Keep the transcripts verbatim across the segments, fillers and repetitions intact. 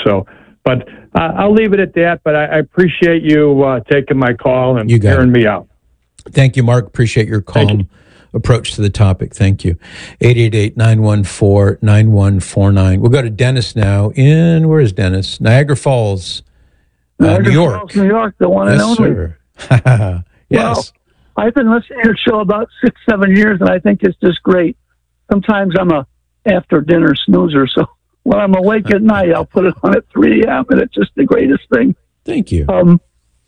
So, but uh, I'll leave it at that. But I, I appreciate you uh, taking my call and hearing it. me out. Thank you, Mark. Appreciate your calm you. approach to the topic. Thank you. eight eight eight, nine one four, nine one four nine. We'll go to Dennis now in, where is Dennis? Niagara Falls, uh, Niagara New York. Falls, New York, the one yes, and only. Sir. Yes. Well, I've been listening to your show about six, seven years, and I think it's just great. Sometimes I'm a after-dinner snoozer, so when I'm awake at night, I'll put it on at three a.m., and it's just the greatest thing. Thank you. Um,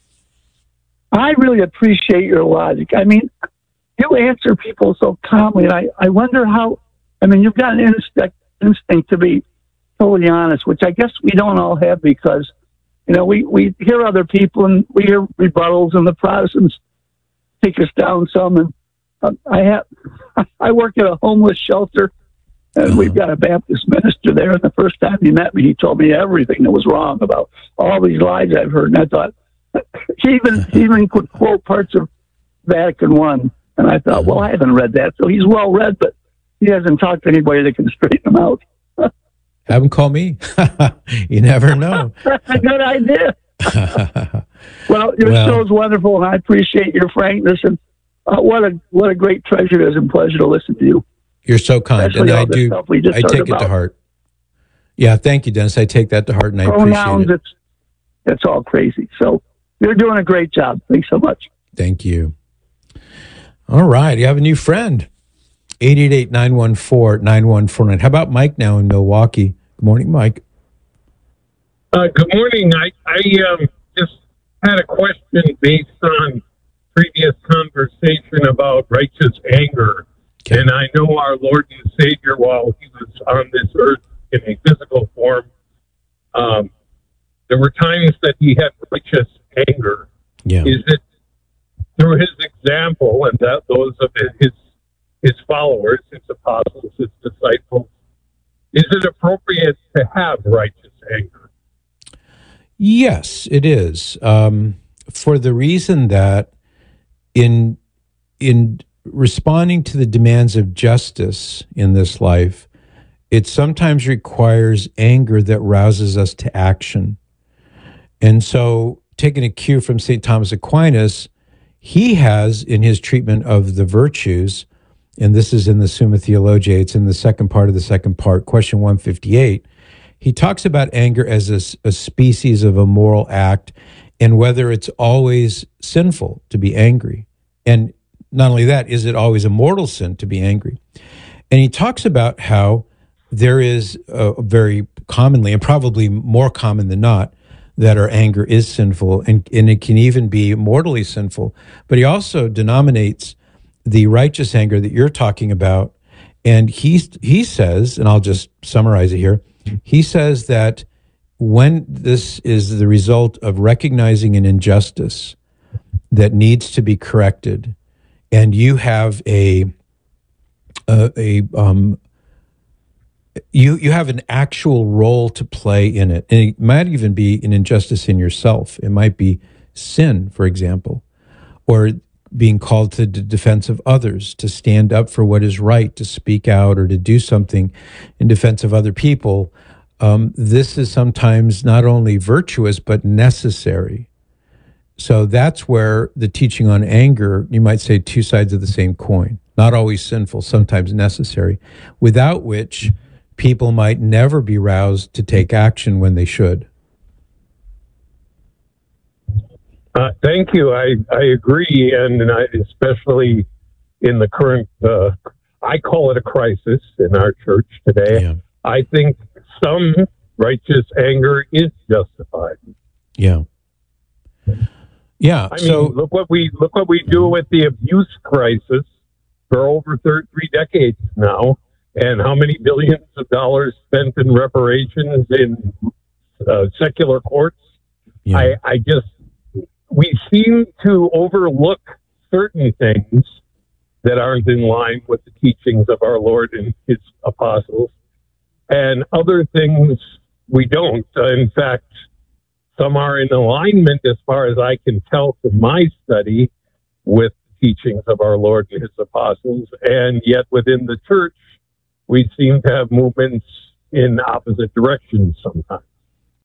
I really appreciate your logic. I mean, you answer people so calmly, and I, I wonder how, I mean, you've got an instinct, instinct to be totally honest, which I guess we don't all have because, you know, we, we hear other people and we hear rebuttals, and the Protestants take us down some. And uh, I have, I work at a homeless shelter, and uh-huh. we've got a Baptist minister there. And the first time he met me, he told me everything that was wrong about all these lies I've heard. And I thought, he even, he even could quote parts of Vatican One. And I thought, well, I haven't read that. So he's well read, but he hasn't talked to anybody that can straighten him out. Have him call me. You never know. That's a good idea. Well, your well, show's wonderful, and I appreciate your frankness. And uh, what a what a great treasure it is and pleasure to listen to you. You're so kind, Especially and I do. I take about. it to heart. Yeah, thank you, Dennis. I take that to heart, and I Pronouns, appreciate it. It's, it's all crazy. So you're doing a great job. Thanks so much. Thank you. All right, you have a new friend. eight eight eight, nine one four, nine one four nine. How about Mike now in Milwaukee? Good morning, Mike. Uh, good morning. I, I um, just had a question based on previous conversation about righteous anger. Okay. And I know our Lord and Savior, while he was on this earth in a physical form, um, there were times that he had righteous anger. Yeah. Is it through his example and that those of his his followers, his apostles, his disciples, is it appropriate to have righteous anger? Yes, it is. Um, for the reason that in in responding to the demands of justice in this life, it sometimes requires anger that rouses us to action. And so, taking a cue from Saint Thomas Aquinas, he has, in his treatment of the virtues, and this is in the Summa Theologiae, it's in the second part of the second part, question one fifty-eight, he talks about anger as a, a species of a moral act and whether it's always sinful to be angry. And not only that, is it always a mortal sin to be angry? And he talks about how there is a very commonly, and probably more common than not, that our anger is sinful and, and it can even be mortally sinful. But he also denominates the righteous anger that you're talking about. And he, he says, and I'll just summarize it here, he says that when this is the result of recognizing an injustice that needs to be corrected, and you have a, a, a um, You you have an actual role to play in it. And it might even be an injustice in yourself. It might be sin, for example, or being called to the defense of others, to stand up for what is right, to speak out, or to do something in defense of other people. Um, this is sometimes not only virtuous, but necessary. So that's where the teaching on anger, you might say two sides of the same coin, not always sinful, sometimes necessary, without which people might never be roused to take action when they should. Uh, thank you. I, I agree. And, and I, especially in the current, uh, I call it a crisis in our church today. Yeah. I think some righteous anger is justified. Yeah. Yeah. I so mean, look what we look what we do with the abuse crisis for over thirty, three decades now. And how many billions of dollars spent in reparations in uh, secular courts? yeah. I, I just, we seem to overlook certain things that aren't in line with the teachings of our Lord and his apostles, and other things we don't. Uh, in fact, some are in alignment, as far as I can tell from my study, with the teachings of our Lord and his apostles, and yet within the church, we seem to have movements in opposite directions sometimes.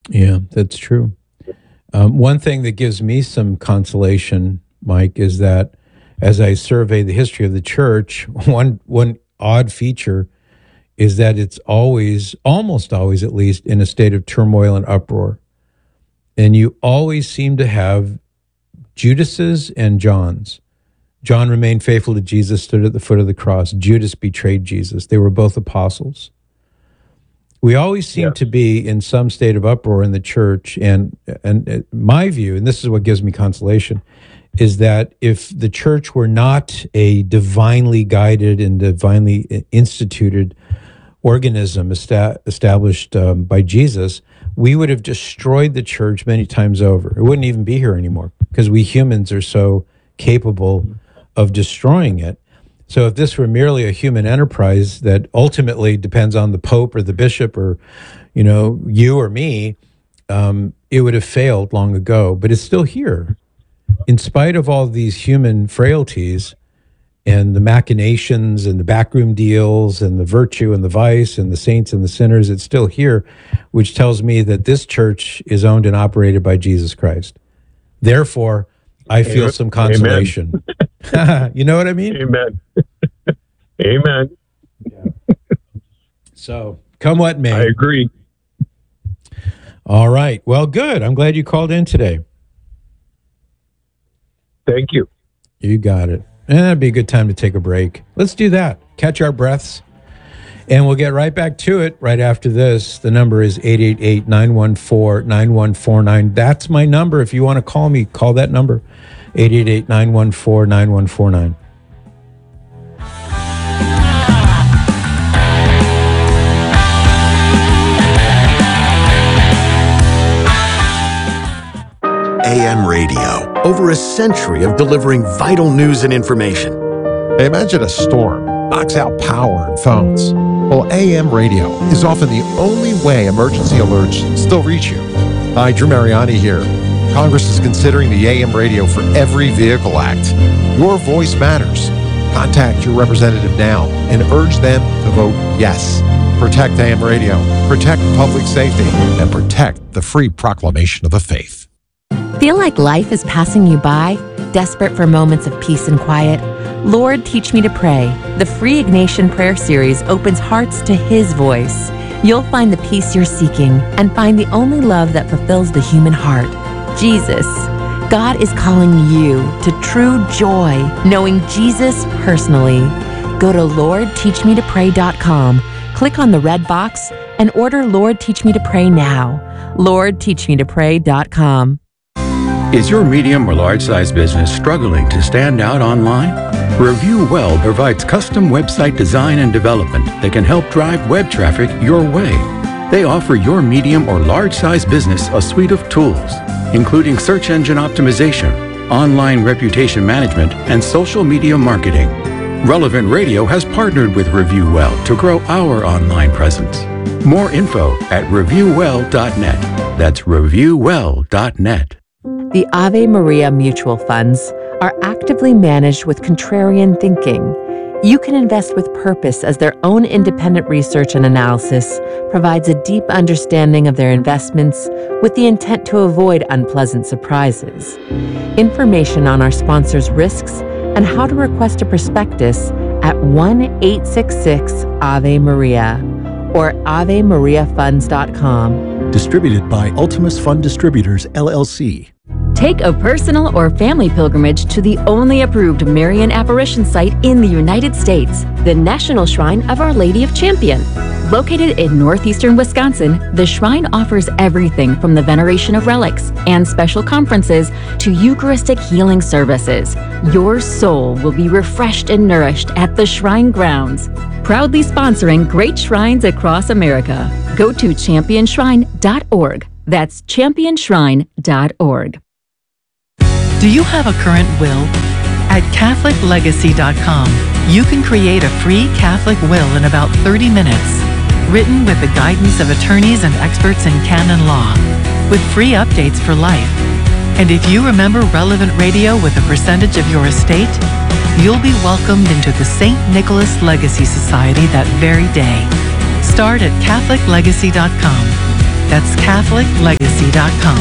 Yeah, that's true. Um, one thing that gives me some consolation, Mike, is that as I survey the history of the church, one one odd feature is that it's always, almost always at least, in a state of turmoil and uproar. And you always seem to have Judases and Johns. John remained faithful to Jesus, stood at the foot of the cross. Judas betrayed Jesus. They were both apostles. We always seem Yes. to be in some state of uproar in the church. And, and my view, and this is what gives me consolation, is that if the church were not a divinely guided and divinely instituted organism esta- established um, by Jesus, we would have destroyed the church many times over. It wouldn't even be here anymore because we humans are so capable of destroying it. So if this were merely a human enterprise that ultimately depends on the Pope or the bishop or, you know, you or me, um, it would have failed long ago. But it's still here. In spite of all these human frailties and the machinations and the backroom deals and the virtue and the vice and the saints and the sinners, it's still here, which tells me that this church is owned and operated by Jesus Christ. Therefore, I feel Amen. some consolation. You know what I mean? Amen. Amen. So, come what may. I agree. All right. Well, good. I'm glad you called in today. Thank you. You got it. And that'd be a good time to take a break. Let's do that. Catch our breaths. And we'll get right back to it right after this. The number is eight eight eight, nine one four, nine one four nine. That's my number. If you want to call me, call that number, eight eight eight, nine one four, nine one four nine. A M radio, over a century of delivering vital news and information. Imagine a storm knocks out power and phones. Well, A M radio is often the only way emergency alerts still reach you. Hi, Drew Mariani here. Congress is considering the A M radio for Every Vehicle Act. Your voice matters. Contact your representative now and urge them to vote yes. Protect A M radio, protect public safety, and protect the free proclamation of the faith. Feel like life is passing you by? Desperate for moments of peace and quiet? Lord, Teach Me to Pray. The free Ignatian Prayer Series opens hearts to His voice. You'll find the peace you're seeking and find the only love that fulfills the human heart, Jesus. God is calling you to true joy, knowing Jesus personally. Go to lord teach me to pray dot com, click on the red box, and order Lord Teach Me to Pray now. lord teach me to pray dot com. Is your medium or large-size business struggling to stand out online? Review Well provides custom website design and development that can help drive web traffic your way. They offer your medium or large-size business a suite of tools, including search engine optimization, online reputation management, and social media marketing. Relevant Radio has partnered with Review Well to grow our online presence. More info at review well dot net. That's review well dot net. The Ave Maria mutual funds are actively managed with contrarian thinking. You can invest with purpose as their own independent research and analysis provides a deep understanding of their investments with the intent to avoid unpleasant surprises. Information on our sponsors' risks and how to request a prospectus at one eight six six Ave Maria or ave maria funds dot com. Distributed by Ultimus Fund Distributors, L L C. Take a personal or family pilgrimage to the only approved Marian apparition site in the United States, the National Shrine of Our Lady of Champion. Located in northeastern Wisconsin, the shrine offers everything from the veneration of relics and special conferences to Eucharistic healing services. Your soul will be refreshed and nourished at the shrine grounds. Proudly sponsoring great shrines across America. Go to champion shrine dot org. That's champion shrine dot org. Do you have a current will? At catholic legacy dot com, you can create a free Catholic will in about thirty minutes, written with the guidance of attorneys and experts in canon law, with free updates for life. And if you remember relevant radio with a percentage of your estate, you'll be welcomed into the Saint Nicholas Legacy Society that very day. Start at catholic legacy dot com. That's Catholic Legacy dot com.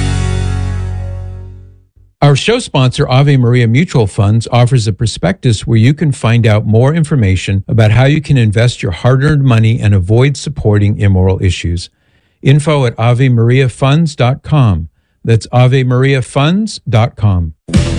Our show sponsor, Ave Maria Mutual Funds, offers a prospectus where you can find out more information about how you can invest your hard-earned money and avoid supporting immoral issues. Info at ave maria funds dot com. That's ave maria funds dot com.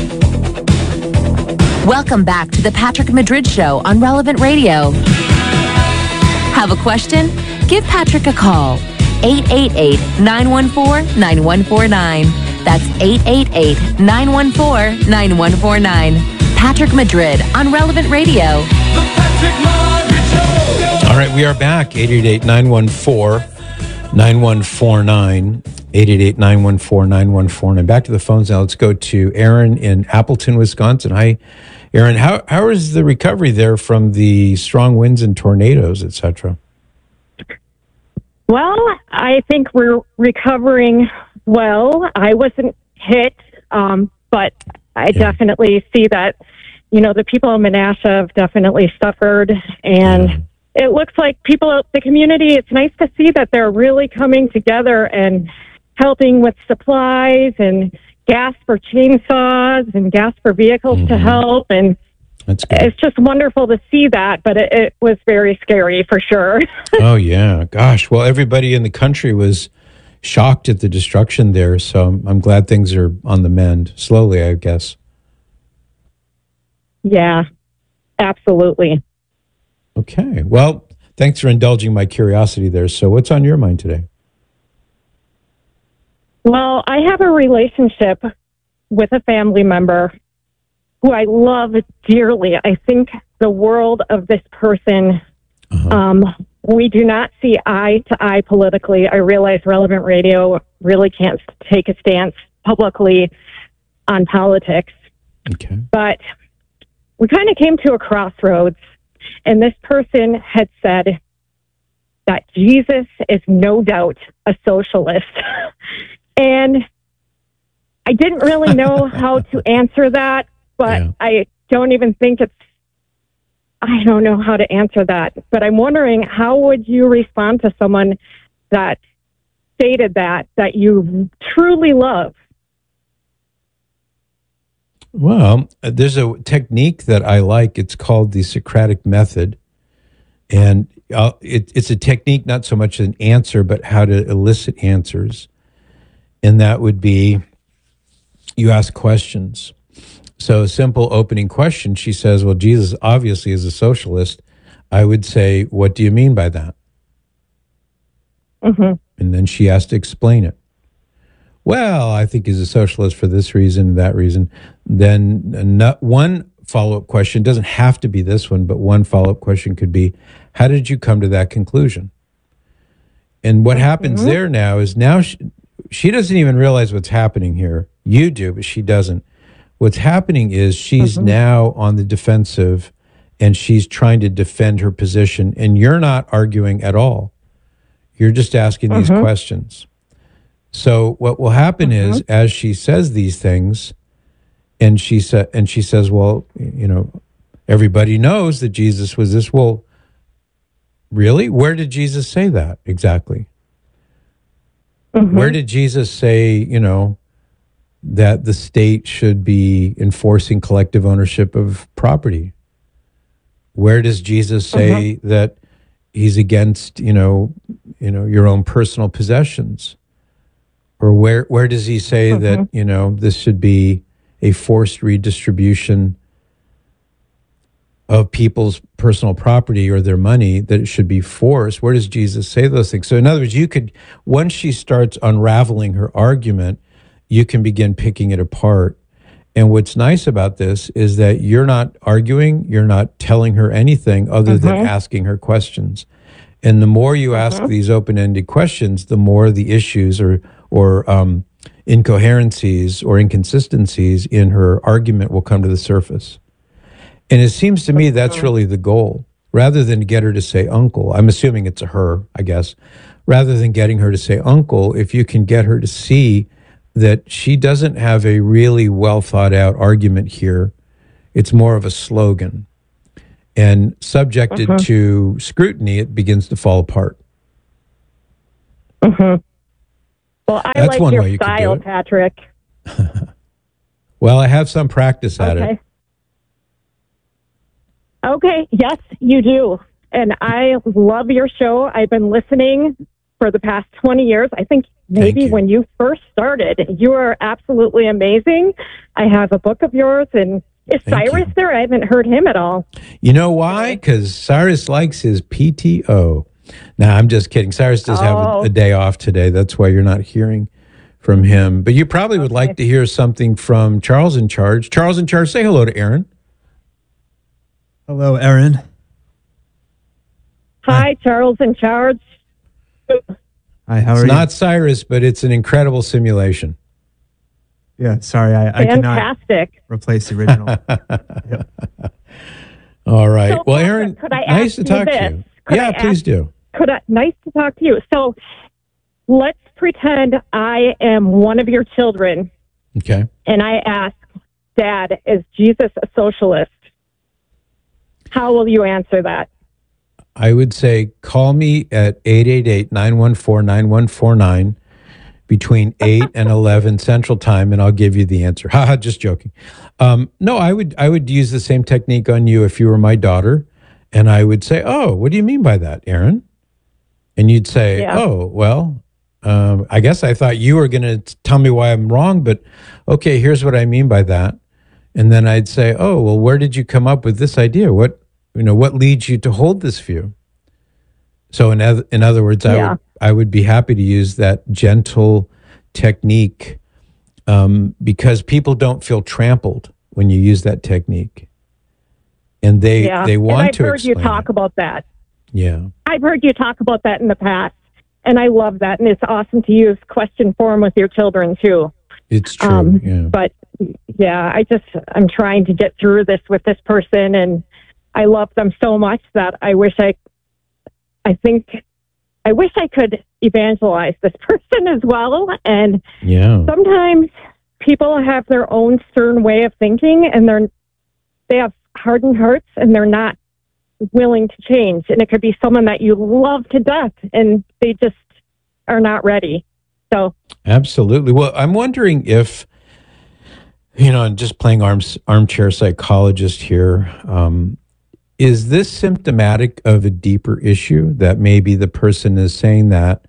Welcome back to the Patrick Madrid Show on Relevant Radio. Have a question? Give Patrick a call. eight eight eight, nine one four, nine one four nine. That's eight eight eight, nine one four, nine one four nine. Patrick Madrid on Relevant Radio. The Patrick Madrid Show. All right, we are back. eight eight eight, nine one four, nine one four nine. eight eight eight, nine one four, nine one four nine. Back to the phones now. Let's go to Aaron in Appleton, Wisconsin. Hi, Aaron. How how is the recovery there from the strong winds and tornadoes, et cetera? Well, I think we're recovering well. I wasn't hit, um, but I yeah. definitely see that, you know, the people in Menasha have definitely suffered. And yeah. it looks like people, the community, it's nice to see that they're really coming together and helping with supplies and gas for chainsaws and gas for vehicles mm-hmm. to help. And That's good. It's just wonderful to see that, but it, it was very scary for sure. Oh, yeah. Gosh. Well, everybody in the country was shocked at the destruction there, so I'm, I'm glad things are on the mend. Slowly, I guess. Yeah, absolutely. Okay. Well, thanks for indulging my curiosity there. So what's on your mind today? Well, I have a relationship with a family member who I love dearly. I think the world of this person. Uh-huh. Um, we do not see eye to eye politically. I realize Relevant Radio really can't take a stance publicly on politics. Okay. But we kind of came to a crossroads, and this person had said that Jesus is no doubt a socialist. And I didn't really know how to answer that, but yeah. I don't even think it's, I don't know how to answer that. But I'm wondering, how would you respond to someone that stated that, that you truly love? Well, there's a technique that I like. It's called the Socratic method. And uh, it, it's a technique, not so much an answer, but how to elicit answers. And that would be, you ask questions. So a simple opening question, she says, well, Jesus obviously is a socialist. I would say, what do you mean by that? Mm-hmm. And then she has to explain it. Well, I think he's a socialist for this reason and that reason. Then not one follow-up question, doesn't have to be this one, but one follow-up question could be, how did you come to that conclusion? And what happens mm-hmm. there now is now she, she doesn't even realize what's happening here. You do, but she doesn't. What's happening is she's mm-hmm. now on the defensive and she's trying to defend her position, and you're not arguing at all. You're just asking mm-hmm. these questions. So what will happen mm-hmm. is, as she says these things, and she sa- and she says, well, you know, everybody knows that Jesus was this. Well, really? Where did Jesus say that exactly? Mm-hmm. Where did Jesus say, you know, that the state should be enforcing collective ownership of property? Where does Jesus say mm-hmm. that he's against, you know, you know, your own personal possessions? Or where where does he say mm-hmm. that, you know, this should be a forced redistribution of people's personal property or their money, that it should be forced? Where does Jesus say those things? So in other words, you could, once she starts unraveling her argument, you can begin picking it apart. And what's nice about this is that you're not arguing, you're not telling her anything other mm-hmm. than asking her questions. And the more you ask mm-hmm. these open-ended questions, the more the issues or or um, incoherencies or inconsistencies in her argument will come to the surface. And it seems to me that's really the goal. Rather than get her to say uncle, I'm assuming it's a her, I guess, rather than getting her to say uncle, if you can get her to see that she doesn't have a really well thought out argument here, it's more of a slogan. And subjected uh-huh. to scrutiny, it begins to fall apart. Uh-huh. Well, I That's like one your way you could do style, it. Patrick. Well, I have some practice at Okay. it. Okay, yes, you do. And I love your show. I've been listening for the past twenty years. I think maybe when you first started, you are absolutely amazing. I have a book of yours, and is Thank Cyrus there? I haven't heard him at all. You know why? Because Cyrus likes his P T O. Now, I'm just kidding. Cyrus does have a, Oh. a day off today. That's why you're not hearing from him. But you probably would like to hear something from Charles in Charge. Charles in Charge, say hello to Aaron. Hello, Aaron. Hi, Charles in Charge. Hi, how it's are you? not Cyrus, but it's an incredible simulation. Yeah, sorry, I, I cannot Fantastic. replace the original. All right. So, well, Patrick, Aaron, could I nice ask to you talk this? to you. Could yeah, I please ask- do. Could I, nice to talk to you. So let's pretend I am one of your children, Okay. and I ask, Dad, is Jesus a socialist? How will you answer that? I would say call me at eight eight eight, nine one four, nine one four nine between eight and eleven Central Time, and I'll give you the answer. Haha, just joking. Um, no, I would I would use the same technique on you if you were my daughter, and I would say, oh, what do you mean by that, Aaron? And you'd say, Yeah. oh, well, um, I guess I thought you were going to tell me why I'm wrong, but okay, here's what I mean by that. And then I'd say, oh, well, where did you come up with this idea? What, you know, what leads you to hold this view? So in other, in other words, I Yeah. would I would be happy to use that gentle technique um, because people don't feel trampled when you use that technique, and they yeah. they want and I've to heard you explain talk it. about that. Yeah. I've heard you talk about that in the past, and I love that. And it's awesome to use question form with your children, too. It's true. Um, yeah. But yeah, I just, I'm trying to get through this with this person, and I love them so much that I wish I, I think, I wish I could evangelize this person as well. And Yeah. sometimes people have their own stern way of thinking, and they're, they have hardened hearts, and they're not willing to change. And it could be someone that you love to death, and they just are not ready. So Absolutely. Well, I'm wondering if, you know, and just playing arms, armchair psychologist here, um, is this symptomatic of a deeper issue that maybe the person is saying that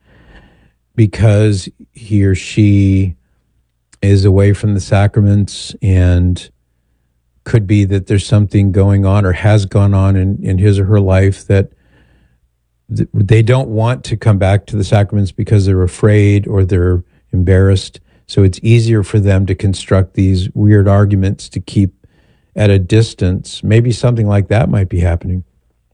because he or she is away from the sacraments, and could be that there's something going on or has gone on in, in his or her life that th- they don't want to come back to the sacraments because they're afraid or they're embarrassed. So it's easier for them to construct these weird arguments to keep at a distance. Maybe something like that might be happening.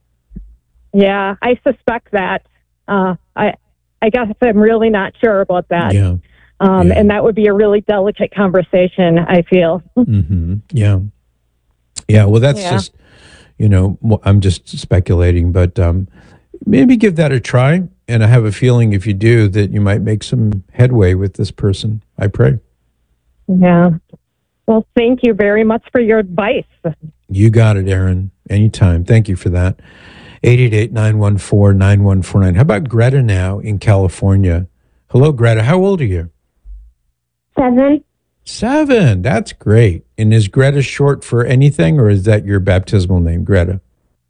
yeah, I suspect that. Uh, I, I guess I'm really not sure about that. Yeah. Um, Yeah. And that would be a really delicate conversation, I feel. Mm-hmm. Yeah. Yeah. Well, that's Yeah. just, you know, mo- I'm just speculating, but um, maybe give that a try. And I have a feeling if you do, that you might make some headway with this person. I pray. Yeah. Well, thank you very much for your advice. You got it, Aaron. Anytime. Thank you for that. eight eight eight, nine one four, nine one four nine. How about Greta now in California? Hello, Greta. How old are you? Seven. Seven. That's great. And is Greta short for anything, or is that your baptismal name, Greta?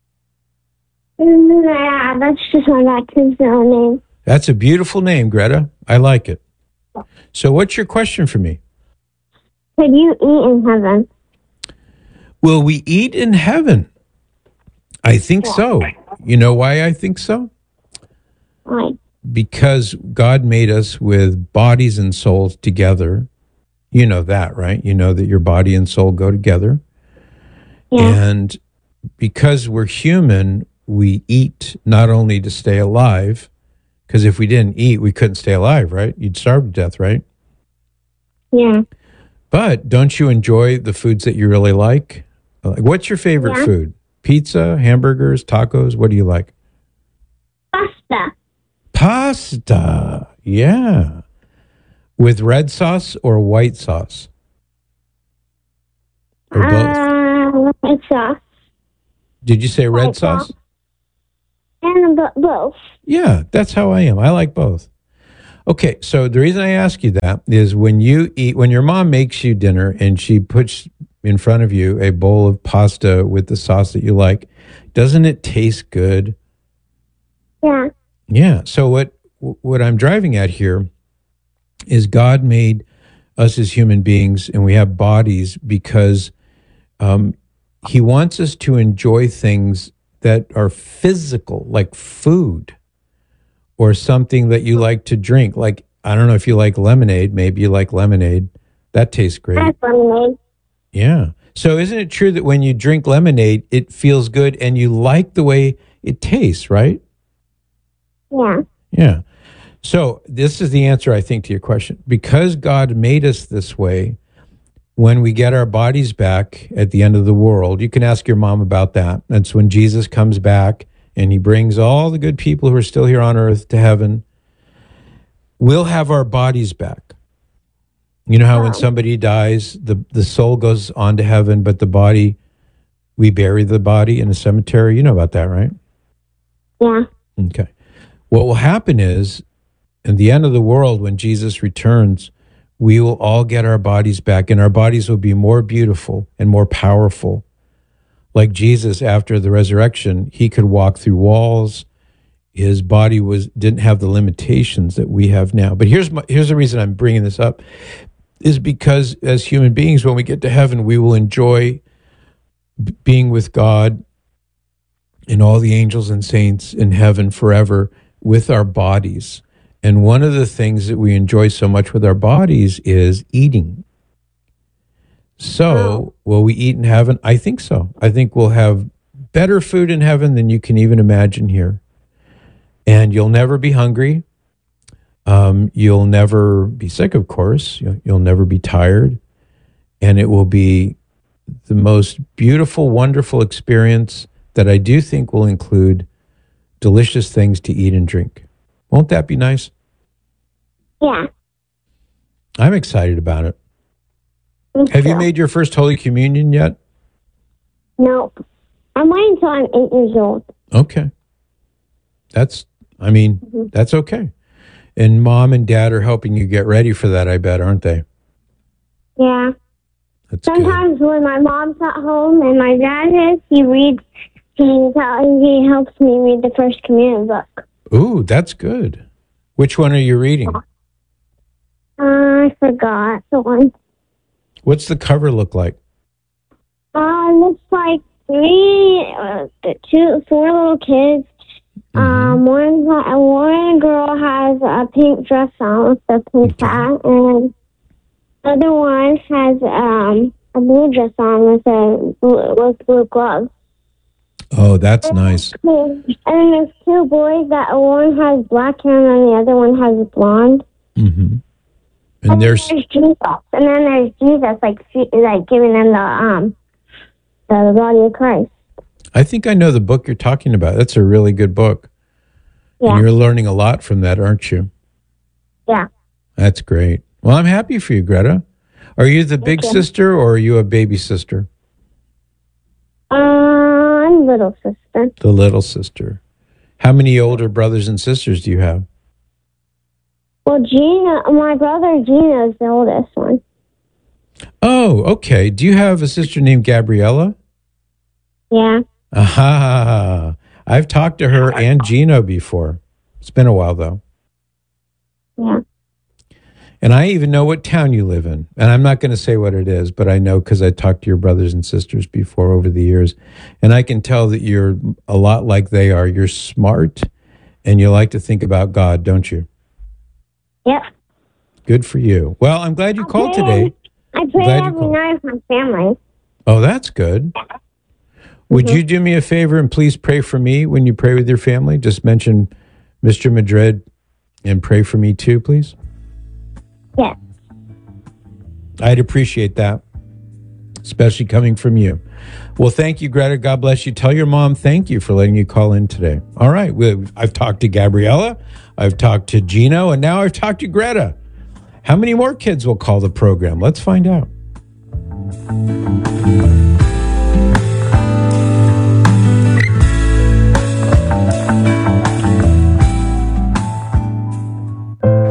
Yeah, that's just my baptismal name. That's a beautiful name, Greta. I like it. So what's your question for me? Could you eat in heaven? Will we eat in heaven? I think so. You know why I think so? Why? Because God made us with bodies and souls together. You know that, right? You know that your body and soul go together. Yeah. And because we're human, we eat not only to stay alive, because if we didn't eat, we couldn't stay alive, right? You'd starve to death, right? Yeah. But don't you enjoy the foods that you really like? Like, what's your favorite Yeah. food? Pizza, hamburgers, tacos? What do you like? Pasta. Pasta. Yeah. With red sauce or white sauce? Or both? Uh, white sauce. Did you say red white sauce? sauce. And bo- both. Yeah, that's how I am. I like both. Okay, so the reason I ask you that is when you eat, when your mom makes you dinner and she puts in front of you a bowl of pasta with the sauce that you like, doesn't it taste good? Yeah. Yeah. So what what I'm driving at here is God made us as human beings, and we have bodies because um, He wants us to enjoy things that are physical, like food, or something that you like to drink. Like, I don't know if you like lemonade. Maybe you like lemonade. That tastes great. I like lemonade. Yeah. So isn't it true that when you drink lemonade, it feels good and you like the way it tastes, right? Yeah. Yeah. So this is the answer, I think, to your question. Because God made us this way, when we get our bodies back at the end of the world, you can ask your mom about that. That's when Jesus comes back and he brings all the good people who are still here on earth to heaven. We'll have our bodies back. You know how when somebody dies, the, the soul goes on to heaven, but the body, we bury the body in a cemetery. You know about that, right? Yeah. Okay. What will happen is, in the end of the world, when Jesus returns, we will all get our bodies back, and our bodies will be more beautiful and more powerful. Like Jesus, after the resurrection, he could walk through walls. His body was didn't have the limitations that we have now. But here's my, here's the reason I'm bringing this up, is because as human beings, when we get to heaven, we will enjoy b- being with God and all the angels and saints in heaven forever with our bodies. And one of the things that we enjoy so much with our bodies is eating. So, will we eat in heaven? I think so. I think we'll have better food in heaven than you can even imagine here. And you'll never be hungry. Um, you'll never be sick, of course. You'll, you'll never be tired. And it will be the most beautiful, wonderful experience that I do think will include delicious things to eat and drink. Won't that be nice? Yeah. I'm excited about it. Me Have you too. made your first Holy Communion yet? Nope. I'm waiting until I'm eight years old. Okay. That's, I mean, Mm-hmm. that's okay. And mom and dad are helping you get ready for that, I bet, aren't they? Yeah. That's Sometimes when my mom's at home and my dad is, he reads, he, he helps me read the First Communion book. Ooh, that's good. Which one are you reading? Uh, I forgot the one. What's the cover look like? Uh, it looks like three, uh, the two, four little kids. Um, one, one girl has a pink dress on with a pink hat, and the other one has um a blue dress on with a blue, with blue gloves. Oh, that's nice. And then there's two boys that one has black hair and the other one has blonde. Mm-hmm. And And there's, there's Jesus, and then there's Jesus, like fe- like giving them the um the body of Christ. I think I know the book you're talking about. That's a really good book. Yeah. And you're learning a lot from that, aren't you? Yeah. That's great. Well, I'm happy for you, Greta. Are you the big you. sister or are you a baby sister? Uh, I'm little sister. The little sister. How many older brothers and sisters do you have? Well, Gina, my brother Gina is the oldest one. Oh, okay. Do you have a sister named Gabriella? Yeah. Aha. I've talked to her and Gino before. It's been a while, though. Yeah. And I even know what town you live in. And I'm not going to say what it is, but I know because I talked to your brothers and sisters before over the years. And I can tell that you're a lot like they are. You're smart and you like to think about God, don't you? Yep. Good for you. Well, I'm glad you called pray- today. I pray Glad you every called. night with my family. Oh, that's good. Would you do me a favor and please pray for me when you pray with your family? Just mention Mister Madrid and pray for me too, please. Yes. I'd appreciate that, especially coming from you. Well, thank you, Greta. God bless you. Tell your mom thank you for letting you call in today. All right. we- I've talked to Gabriella. I've talked to Gino. And now I've talked to Greta. How many more kids will call the program? Let's find out. The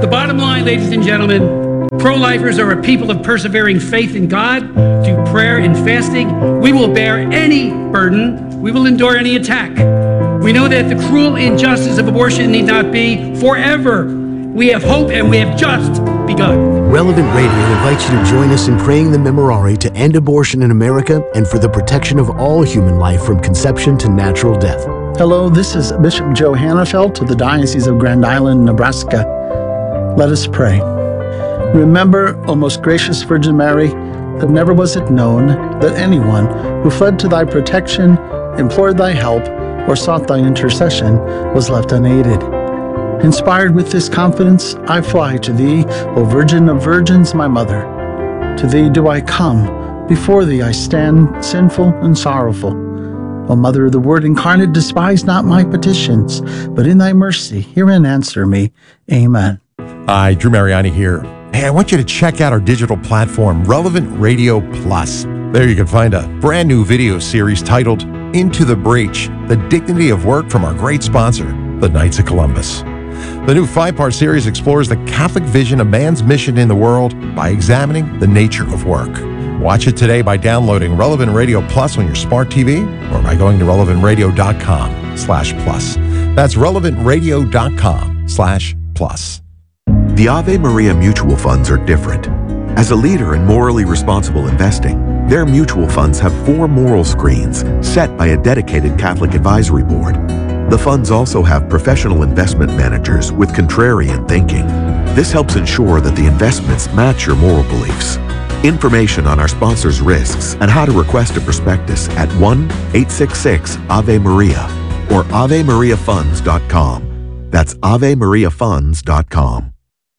bottom line, ladies and gentlemen, pro-lifers are a people of persevering faith in God through prayer and fasting. We will bear any burden. We will endure any attack. We know that the cruel injustice of abortion need not be forever. We have hope and we have just begun. Relevant Radio invites you to join us in praying the Memorare to end abortion in America and for the protection of all human life from conception to natural death. Hello, this is Bishop Joe Hannafelt of the Diocese of Grand Island, Nebraska. Let us pray. Remember, O most gracious Virgin Mary, that never was it known that anyone who fled to thy protection, implored thy help, or sought thy intercession was left unaided. Inspired with this confidence, I fly to thee, O Virgin of Virgins, my Mother. To thee do I come, before thee I stand, sinful and sorrowful. O Mother of the Word incarnate, despise not my petitions, but in thy mercy hear and answer me. Amen. Hi, Drew Mariani here. Hey, I want you to check out our digital platform, Relevant Radio Plus. There you can find a brand new video series titled Into the Breach, The Dignity of Work from our great sponsor, the Knights of Columbus. The new five-part series explores the Catholic vision of man's mission in the world by examining the nature of work. Watch it today by downloading Relevant Radio Plus on your smart T V or by going to relevant radio dot com slash plus. That's relevant radio dot com slash plus. The Ave Maria mutual funds are different. As a leader in morally responsible investing, their mutual funds have four moral screens set by a dedicated Catholic advisory board. The funds also have professional investment managers with contrarian thinking. This helps ensure that the investments match your moral beliefs. Information on our sponsors' risks and how to request a prospectus at one eight six six Ave Maria or ave maria funds dot com. That's ave maria funds dot com.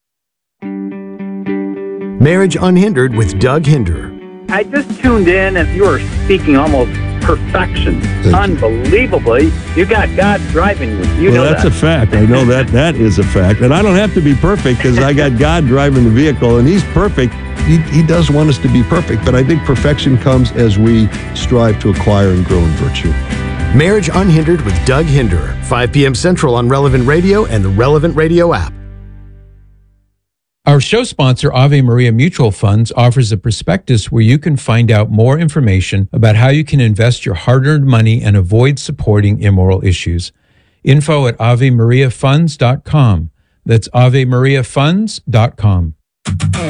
Marriage Unhindered with Doug Hinder. I just tuned in and you were speaking almost perfection. Unbelievably. You got God driving you. You well, know that's that. a fact. I know that that is a fact. And I don't have to be perfect because I got God driving the vehicle and he's perfect. He, he does want us to be perfect, but I think perfection comes as we strive to acquire and grow in virtue. Marriage Unhindered with Doug Hinder, five p.m. Central on Relevant Radio and the Relevant Radio app. Our show sponsor, Ave Maria Mutual Funds, offers a prospectus where you can find out more information about how you can invest your hard-earned money and avoid supporting immoral issues. Info at ave maria funds dot com. That's ave maria funds dot com.